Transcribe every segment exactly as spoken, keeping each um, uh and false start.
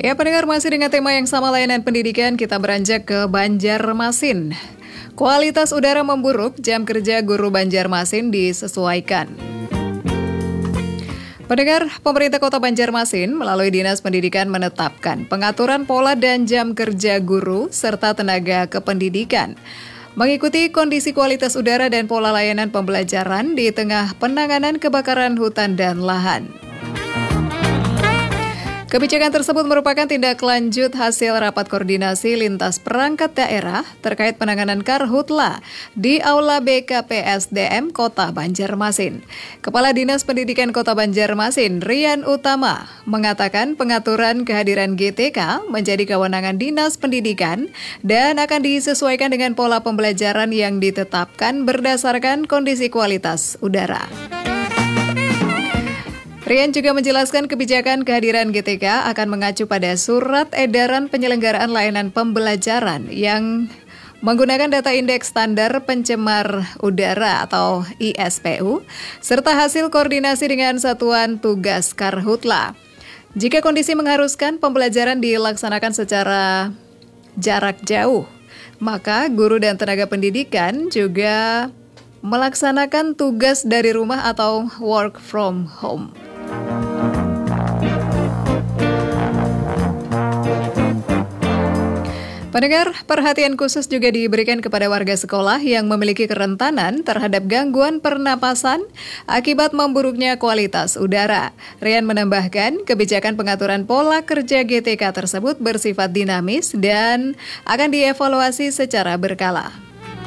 Ya, pendengar, masih dengan tema yang sama, layanan pendidikan, kita beranjak ke Banjarmasin. Kualitas udara memburuk, jam kerja guru Banjarmasin disesuaikan. Pendengar, pemerintah Kota Banjarmasin melalui Dinas Pendidikan menetapkan pengaturan pola dan jam kerja guru serta tenaga kependidikan mengikuti kondisi kualitas udara dan pola layanan pembelajaran di tengah penanganan kebakaran hutan dan lahan. Kebijakan tersebut merupakan tindak lanjut hasil rapat koordinasi lintas perangkat daerah terkait penanganan Karhutla di Aula B K P S D M Kota Banjarmasin. Kepala Dinas Pendidikan Kota Banjarmasin, Rian Utama, mengatakan pengaturan kehadiran G T K menjadi kewenangan Dinas Pendidikan dan akan disesuaikan dengan pola pembelajaran yang ditetapkan berdasarkan kondisi kualitas udara. Rian juga menjelaskan kebijakan kehadiran G T K akan mengacu pada surat edaran penyelenggaraan layanan pembelajaran yang menggunakan data indeks standar pencemar udara atau I S P U, serta hasil koordinasi dengan Satuan Tugas Karhutla. Jika kondisi mengharuskan pembelajaran dilaksanakan secara jarak jauh, maka guru dan tenaga pendidikan juga melaksanakan tugas dari rumah atau work from home. Pendengar, perhatian khusus juga diberikan kepada warga sekolah yang memiliki kerentanan terhadap gangguan pernapasan akibat memburuknya kualitas udara. Rian menambahkan, kebijakan pengaturan pola kerja G T K tersebut bersifat dinamis dan akan dievaluasi secara berkala.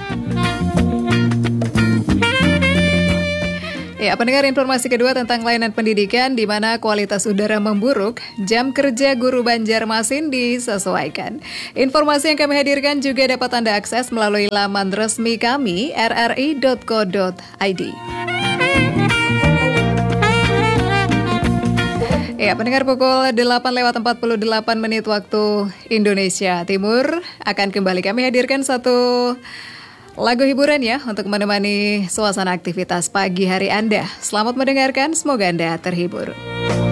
Ya, pendengar, informasi kedua tentang layanan pendidikan di mana kualitas udara memburuk, jam kerja guru Banjarmasin disesuaikan. Informasi yang kami hadirkan juga dapat Anda akses melalui laman resmi kami r r i dot co dot i d. Ya, pendengar, pukul delapan lewat empat puluh delapan menit waktu Indonesia Timur akan kembali kami hadirkan satu lagu hiburan ya untuk menemani suasana aktivitas pagi hari Anda. Selamat mendengarkan, semoga Anda terhibur.